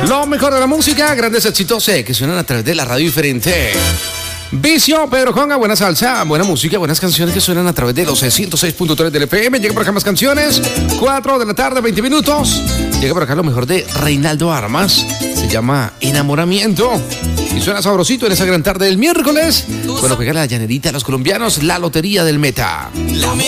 Lo mejor de la música, grandes éxitos que suenan a través de la radio diferente. Vicio, Pedro Conga, buena salsa, buena música, buenas canciones que suenan a través de los 106.3 del FM. Llega por acá más canciones, 4 de la tarde, 20 minutos. Llega por acá lo mejor de Reinaldo Armas, se llama Enamoramiento. Y suena sabrosito en esa gran tarde del miércoles. Bueno, pega la llanerita a los colombianos, la lotería del Meta.